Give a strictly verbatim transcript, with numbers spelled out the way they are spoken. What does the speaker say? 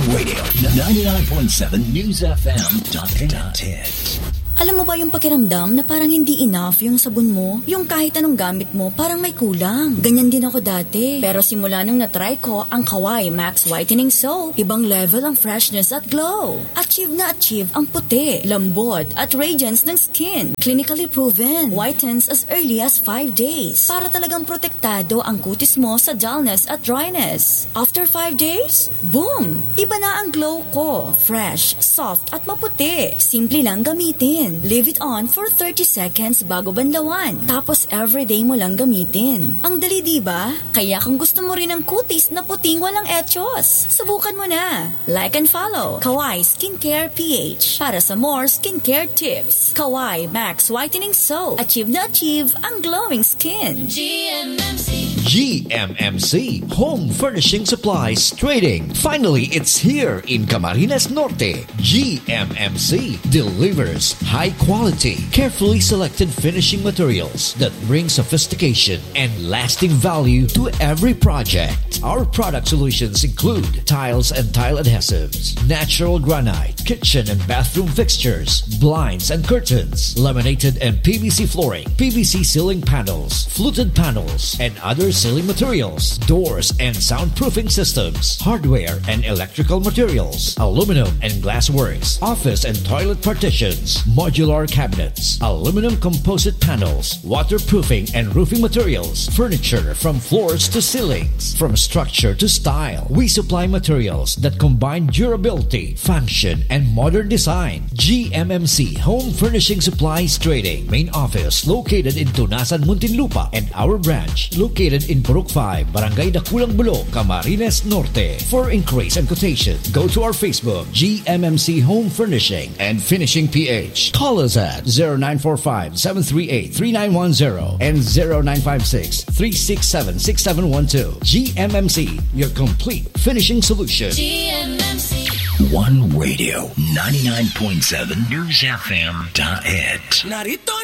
Radio ninety-nine point seven News F M dot hit. Alam mo ba yung pakiramdam na parang hindi enough yung sabon mo? Yung kahit anong gamit mo, parang may kulang. Ganyan din ako dati. Pero simula nung natry ko ang Kawai Max Whitening Soap, ibang level ang freshness at glow. Achieve na achieve ang puti, lambot at radiance ng skin. Clinically proven. Whitens as early as five days. Para talagang protektado ang kutis mo sa dullness at dryness. After five days, boom! Iba na ang glow ko. Fresh, soft at maputi. Simple lang gamitin. Leave it on for thirty seconds bago banlawan. Tapos everyday mo lang gamitin. Ang dali, diba? Kaya kung gusto mo rin ng kutis na puting walang etchos, subukan mo na. Like and follow Kawai Skincare P H para sa more skincare tips. Kawai Max Whitening Soap. Achieve na achieve ang glowing skin. G M M C G M M C Home Furnishing Supplies Trading. Finally, it's here in Camarines Norte. G M M C delivers high quality, carefully selected finishing materials that bring sophistication and lasting value to every project. Our product solutions include tiles and tile adhesives, natural granite, kitchen and bathroom fixtures, blinds and curtains, laminated and P V C flooring, P V C ceiling panels, fluted panels, and other ceiling materials, doors and soundproofing systems, hardware and electrical materials, aluminum and glass works, office and toilet partitions, modular cabinets, aluminum composite panels, waterproofing and roofing materials, furniture from floors to ceilings, from structure to style. We supply materials that combine durability, function, and modern design. G M M C Home Furnishing Supplies Trading. Main office located in Tunasan, Muntinlupa, and our branch located in Purok five, Barangay Dakulang Bulo, Camarines Norte. For inquiries and quotation, go to our Facebook, G M M C Home Furnishing and Finishing P H. Call us at zero nine four five, seven three eight, three nine one zero and zero nine five six, three six seven, six seven one two. G M M C, your complete finishing solution. G M M C One Radio ninety-nine point seven News F M dot hit. Narito